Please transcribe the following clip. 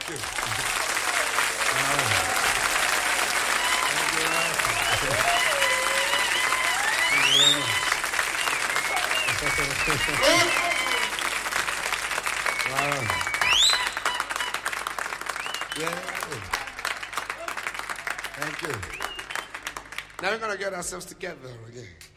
you. Wow. Yeah. Thank you. Now we're going to get ourselves together again.